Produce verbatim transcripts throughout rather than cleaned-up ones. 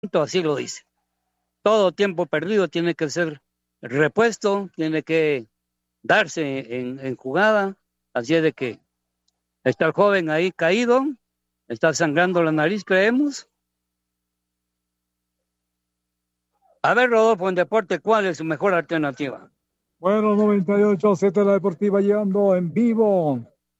así lo dice. Todo tiempo perdido tiene que ser repuesto, tiene que darse en, en jugada. Así es de que está el joven ahí caído, está sangrando la nariz, creemos. A ver, Rodolfo, en deporte, ¿cuál es su mejor alternativa? Bueno, noventa y ocho, Z la Deportiva llegando en vivo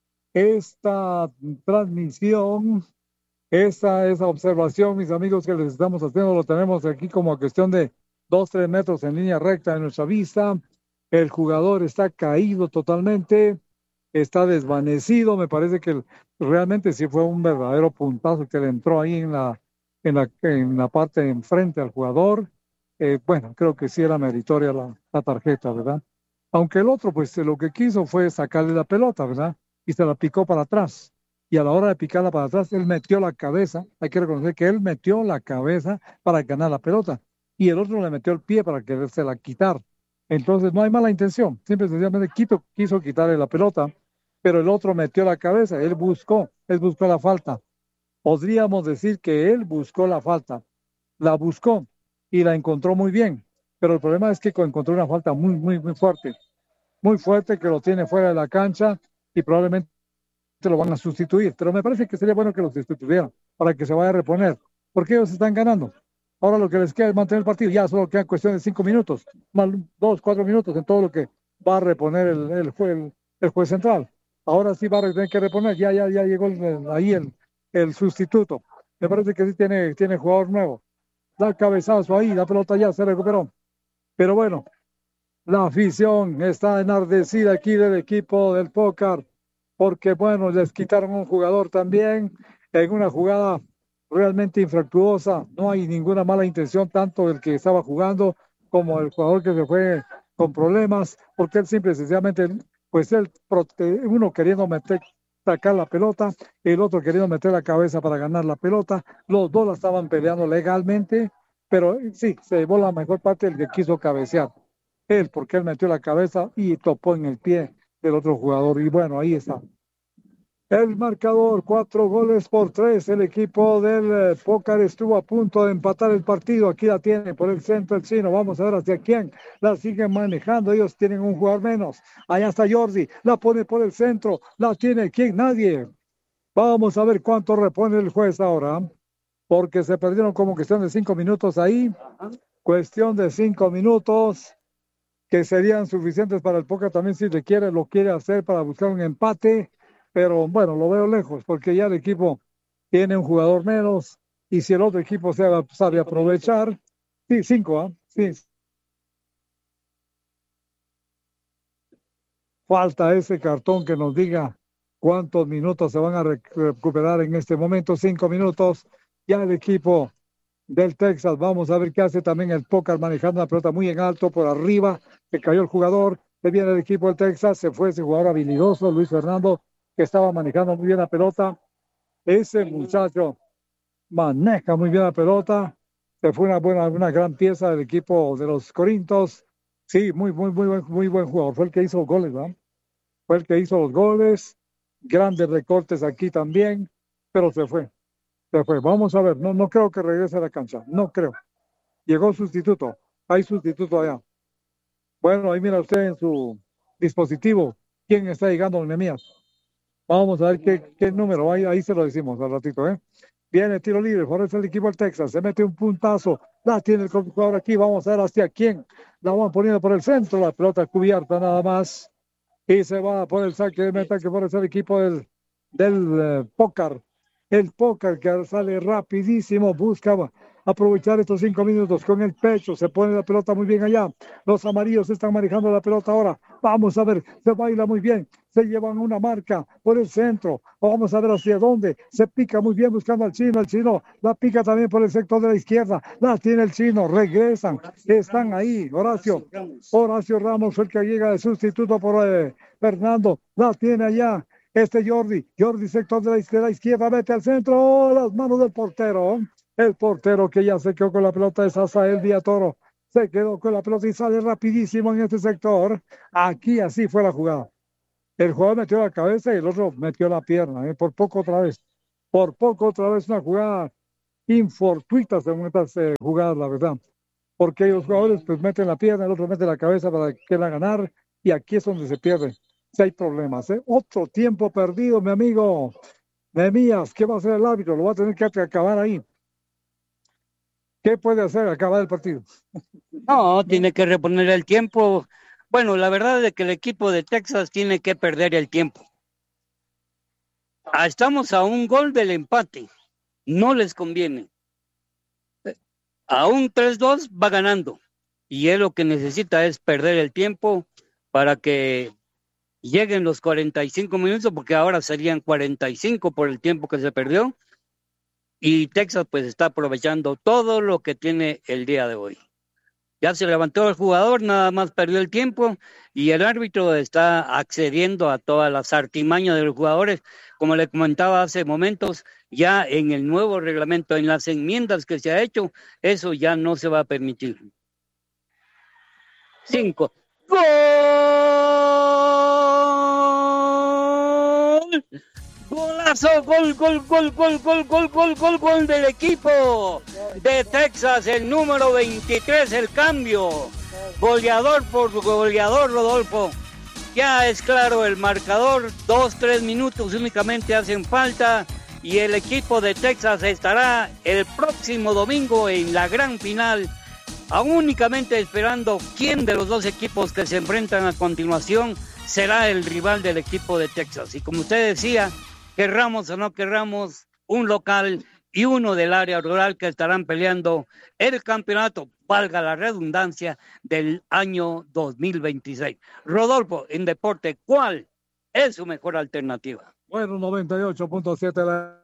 esta transmisión, esta, esa observación, mis amigos, que les estamos haciendo, lo tenemos aquí como a cuestión de dos, tres metros en línea recta en nuestra vista. El jugador está caído totalmente, está desvanecido. Me parece que el- realmente sí fue un verdadero puntazo que le entró ahí en la, en la, en la parte de enfrente al jugador. Eh, bueno, creo que sí era meritoria la, la tarjeta, ¿verdad? Aunque el otro, pues lo que quiso fue sacarle la pelota, ¿verdad? Y se la picó para atrás. Y a la hora de picarla para atrás, él metió la cabeza. Hay que reconocer que él metió la cabeza para ganar la pelota. Y el otro le metió el pie para quererse la quitar. Entonces no hay mala intención. Simple y sencillamente quito- quiso quitarle la pelota, pero el otro metió la cabeza. Él buscó, él buscó la falta. Podríamos decir que él buscó la falta. La buscó y la encontró muy bien. Pero el problema es que encontró una falta muy, muy, muy fuerte muy fuerte que lo tiene fuera de la cancha y probablemente lo van a sustituir. Pero me parece que sería bueno que lo sustituyeran para que se vaya a reponer, porque ellos están ganando. Ahora lo que les queda es mantener el partido. Ya solo quedan cuestión de cinco minutos, más dos, cuatro minutos en todo lo que va a reponer el, el, el, el juez central. Ahora sí va a tener que reponer. Ya, ya, ya llegó el, ahí el, el sustituto. Me parece que sí tiene, tiene jugador nuevo. Da cabezazo ahí, la pelota ya se recuperó. Pero bueno, la afición está enardecida aquí del equipo del Pócar, porque bueno, les quitaron un jugador también en una jugada realmente infractuosa. No hay ninguna mala intención, tanto el que estaba jugando como el jugador que se fue con problemas, porque él simple y sencillamente, pues él, uno queriendo meter, sacar la pelota, el otro queriendo meter la cabeza para ganar la pelota. Los dos la estaban peleando legalmente, pero sí, se llevó la mejor parte el que quiso cabecear él, porque él metió la cabeza y topó en el pie del otro jugador. Y bueno, ahí está. El marcador, cuatro goles por tres. El equipo del eh, Pócar estuvo a punto de empatar el partido. Aquí la tiene por el centro el chino. Vamos a ver hacia quién la siguen manejando. Ellos tienen un jugador menos. Allá está Jordi. La pone por el centro. La tiene quién, nadie. Vamos a ver cuánto repone el juez ahora. Porque se perdieron como cuestión de cinco minutos ahí. Cuestión de cinco minutos que serían suficientes para el Poca también si requiere, lo quiere hacer para buscar un empate, pero bueno, lo veo lejos porque ya el equipo tiene un jugador menos y si el otro equipo sabe, sabe aprovechar, sí, cinco, ¿ah? Sí, falta ese cartón que nos diga cuántos minutos se van a rec- recuperar en este momento, cinco minutos, ya el equipo del Texas. Vamos a ver qué hace también el Pócar manejando la pelota muy en alto por arriba. Se cayó el jugador. Se viene el equipo del Texas. Se fue ese jugador habilidoso, Luis Fernando, que estaba manejando muy bien la pelota. Ese muchacho maneja muy bien la pelota. Se fue una buena, una gran pieza del equipo de los Corintios. Sí, muy, muy, muy buen, muy buen jugador. Fue el que hizo los goles, ¿no? Fue el que hizo los goles. Grandes recortes aquí también, pero se fue. Se fue. Vamos a ver. No, no creo que regrese a la cancha. No creo. Llegó sustituto. Hay sustituto allá. Bueno, ahí mira usted en su dispositivo quién está llegando, Nemías. Vamos a ver qué, qué número. Ahí, ahí se lo decimos al ratito, ¿eh? Viene tiro libre, favorece el equipo del Texas. Se mete un puntazo. La tiene el jugador aquí. Vamos a ver hacia quién. La van poniendo por el centro. La pelota cubierta nada más. Y se va por el saque de meta que favorece el equipo del, del eh, Pócar. El Pócar que sale rapidísimo. Busca aprovechar estos cinco minutos con el pecho. Se pone la pelota muy bien allá. Los amarillos están manejando la pelota ahora. Vamos a ver. Se baila muy bien. Se llevan una marca por el centro. Vamos a ver hacia dónde. Se pica muy bien buscando al chino. El chino la pica también por el sector de la izquierda. La tiene el chino. Regresan. Están ahí. Horacio. Horacio Ramos fue el que llega de sustituto por eh, Fernando. La tiene allá. Este Jordi. Jordi, sector de la, de la izquierda. Vete al centro. Oh, las manos del portero. El portero que ya se quedó con la pelota es Asael Villatoro. Se quedó con la pelota y sale rapidísimo en este sector. Aquí así fue la jugada. El jugador metió la cabeza y el otro metió la pierna, ¿eh? Por poco otra vez. Por poco otra vez una jugada infortuitas en estas eh, jugadas, la verdad. Porque los jugadores pues meten la pierna, el otro mete la cabeza para que quieran ganar, y aquí es donde se pierde. Si hay problemas, ¿eh? Otro tiempo perdido, mi amigo Nehemías. ¿Qué va a hacer el árbitro? Lo va a tener que acabar ahí. ¿Qué puede hacer? Acabar el partido. No, tiene que reponer el tiempo. Bueno, la verdad es que el equipo de Texas tiene que perder el tiempo. Estamos a un gol del empate. No les conviene. A un tres dos va ganando. Y él lo que necesita es perder el tiempo para que lleguen los cuarenta y cinco minutos, porque ahora serían cuarenta y cinco por el tiempo que se perdió. Y Texas pues está aprovechando todo lo que tiene el día de hoy. Ya se levantó el jugador, nada más perdió el tiempo, y el árbitro está accediendo a todas las artimañas de los jugadores. Como le comentaba hace momentos, ya en el nuevo reglamento, en las enmiendas que se ha hecho, eso ya no se va a permitir. Cinco. ¡Gol! Golazo, gol, gol, gol, gol, gol, gol, gol, gol, gol del equipo de Texas, el número veintitrés, el cambio. Goleador por goleador, Rodolfo. Ya es claro el marcador, dos, tres minutos únicamente hacen falta, y el equipo de Texas estará el próximo domingo en la gran final, aún únicamente esperando quién de los dos equipos que se enfrentan a continuación será el rival del equipo de Texas. Y como usted decía, querramos o no querramos, un local y uno del área rural que estarán peleando el campeonato, valga la redundancia, del año dos mil veintiséis. Rodolfo, en deporte, ¿cuál es su mejor alternativa? Bueno, noventa y ocho punto siete la...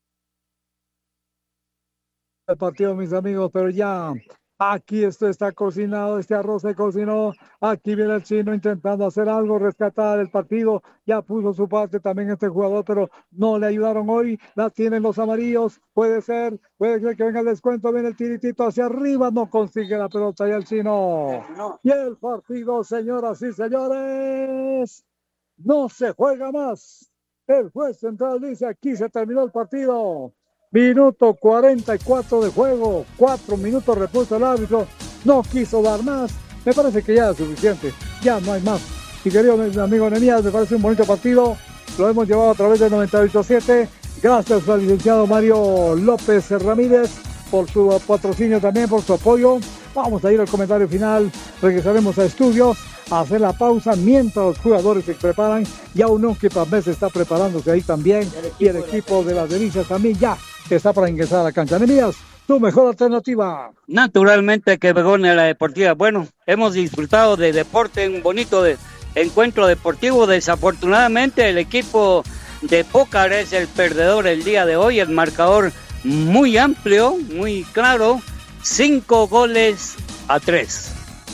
el partido, mis amigos, pero ya aquí esto está cocinado, este arroz se cocinó. Aquí viene el chino intentando hacer algo, rescatar el partido. Ya puso su parte también este jugador, pero no le ayudaron hoy. La tienen los amarillos. Puede ser, puede ser que venga el descuento. Viene el tiritito hacia arriba, no consigue la pelota y el chino. Y el partido, señoras y señores, no se juega más. El juez central dice: aquí se terminó el partido. Minuto cuarenta y cuatro de juego, cuatro minutos repuso el árbitro, no quiso dar más. Me parece que ya es suficiente, ya no hay más. Y querido amigo Nehemías, me parece un bonito partido, lo hemos llevado a través de noventa y ocho punto siete. Gracias al licenciado Mario López Ramírez por su patrocinio, también por su apoyo. Vamos a ir al comentario final, regresaremos a estudios, a hacer la pausa mientras los jugadores se preparan. Ya un Unquipamé se está preparándose ahí también, y el equipo de las Delicias también ya está para ingresar a la cancha. Nehemías, tu mejor alternativa. Naturalmente que Begonia la Deportiva. Bueno, hemos disfrutado de deporte, un bonito de encuentro deportivo. Desafortunadamente el equipo de Pócar es el perdedor el día de hoy. El marcador muy amplio, muy claro, cinco goles a tres.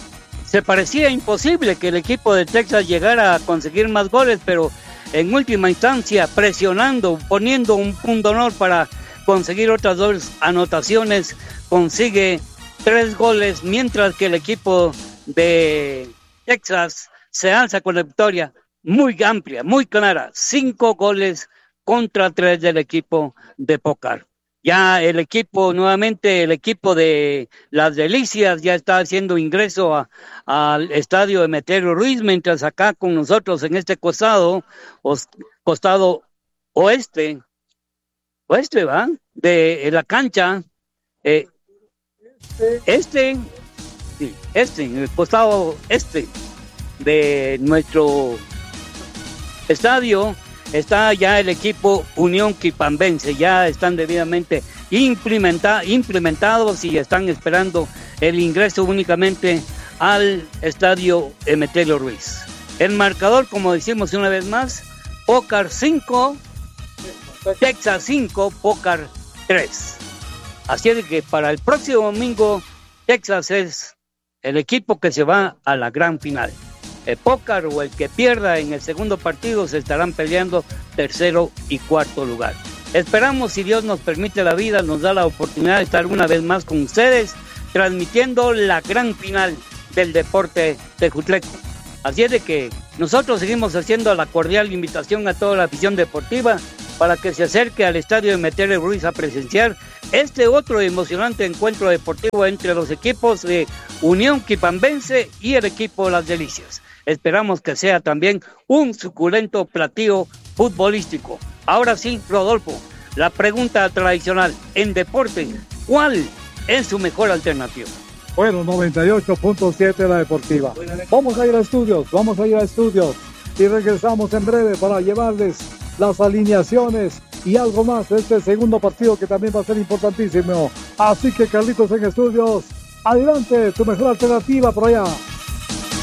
Se parecía imposible que el equipo de Texas llegara a conseguir más goles, pero en última instancia, presionando, poniendo un punto honor para conseguir otras dos anotaciones, consigue tres goles, mientras que el equipo de Texas se alza con la victoria muy amplia, muy clara, cinco goles contra tres del equipo de Pócar. Ya el equipo, nuevamente el equipo de las Delicias ya está haciendo ingreso a, al estadio Emeterio Ruiz, mientras acá con nosotros en este costado, os, costado oeste, oeste, ¿va? De, de la cancha, eh, este, sí, este, en el costado este de nuestro estadio, está ya el equipo Unión Quipambense. Ya están debidamente implementa, implementados y están esperando el ingreso únicamente al estadio Emeterio Ruiz. El marcador, como decimos una vez más, Pócar cinco, Texas cinco, Pócar tres. Así es que para el próximo domingo, Texas es el equipo que se va a la gran final. El Pócar o el que pierda en el segundo partido se estarán peleando tercero y cuarto lugar. Esperamos, si Dios nos permite la vida, nos da la oportunidad de estar una vez más con ustedes, transmitiendo la gran final del deporte tejutleco. Así es de que nosotros seguimos haciendo la cordial invitación a toda la afición deportiva para que se acerque al estadio de Metere Ruiz a presenciar este otro emocionante encuentro deportivo entre los equipos de Unión Quipambense y el equipo de Las Delicias. Esperamos que sea también un suculento platillo futbolístico. Ahora sí, Rodolfo, la pregunta tradicional en deporte, ¿cuál es su mejor alternativa? Bueno, noventa y ocho punto siete la deportiva. Vamos a ir a estudios, vamos a ir a estudios y regresamos en breve para llevarles las alineaciones y algo más de este segundo partido que también va a ser importantísimo. Así que Carlitos en estudios, adelante, tu mejor alternativa por allá.